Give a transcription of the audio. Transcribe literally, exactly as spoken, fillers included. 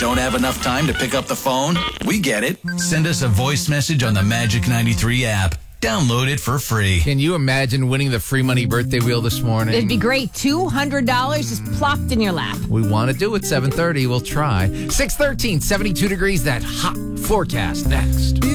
Don't have enough time to pick up the phone? We get it. Send us a voice message on the Magic ninety-three app. Download it for free. Can you imagine winning the free money birthday wheel this morning? It'd be great. two hundred dollars just plopped in your lap. We want to do it. seven thirty. We'll try. six thirteen, seventy-two degrees. That hot forecast next.